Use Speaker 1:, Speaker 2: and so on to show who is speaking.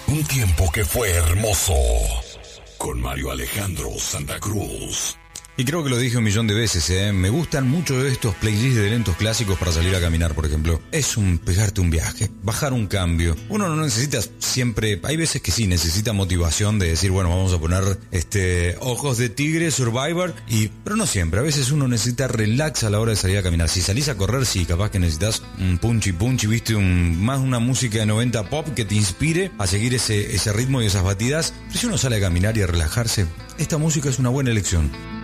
Speaker 1: Un tiempo que fue hermoso. Con Mario Alejandro Santa Cruz.
Speaker 2: Y creo que lo dije un millón de veces, me gustan mucho estos playlists de lentos clásicos para salir a caminar, por ejemplo. Es pegarte un viaje, bajar un cambio. Uno no necesita siempre, hay veces que sí, necesita motivación de decir, bueno, vamos a poner Ojos de Tigre, Survivor, pero no siempre. A veces uno necesita relax a la hora de salir a caminar. Si salís a correr, sí, capaz que necesitas un punchy, viste, más una música de 90 pop que te inspire a seguir ese ritmo y esas batidas. Pero si uno sale a caminar y a relajarse, esta música es una buena elección.